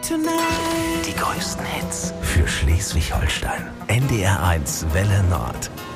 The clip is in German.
Die größten Hits für Schleswig-Holstein. NDR 1 Welle Nord.